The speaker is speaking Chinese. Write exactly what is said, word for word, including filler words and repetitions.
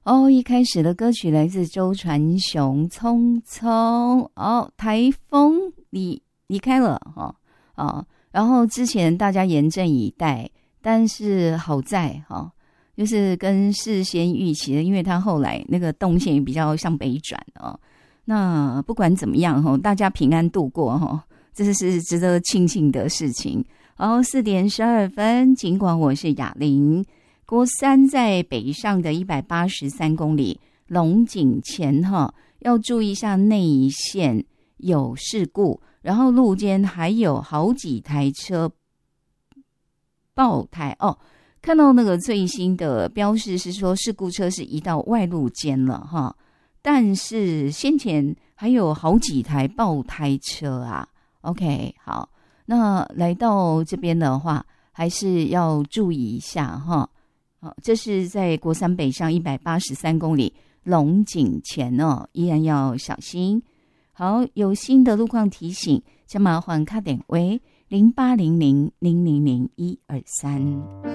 哦，一开始的歌曲来自周传雄，匆匆。哦，台风离离开了哈啊、哦，然后之前大家严阵以待，但是好在哈、哦，就是跟事先预期的，因为它后来那个动线比较向北转哦。那不管怎么样哈，大家平安度过哈，这是值得庆幸的事情。然后四点十二分，尽管我是雅玲。国三在北上的一百八十三公里龙井前哈，要注意一下内线有事故，然后路肩还有好几台车爆胎哦。看到那个最新的标示是说事故车是移到外路间了哈，但是先前还有好几台爆胎车啊。OK， 好，那来到这边的话，还是要注意一下哈。好，这是在国三北上一百八十三公里龙井前哦，依然要小心。好，有新的路况提醒，请麻烦卡点为零八零零零零零一二三。